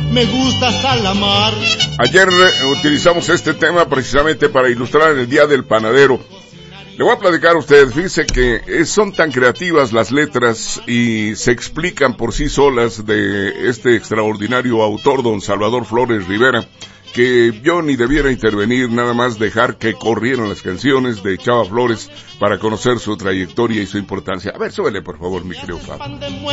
me gusta Salamar. Ayer utilizamos este tema precisamente para ilustrar el Día del Panadero. Le voy a platicar a usted, fíjese que son tan creativas las letras y se explican por sí solas de este extraordinario autor, don Salvador Flores Rivera, que yo ni debiera intervenir, nada más dejar que corrieran las canciones de Chava Flores para conocer su trayectoria y su importancia. A ver, súbele por favor, mi querido Fabio.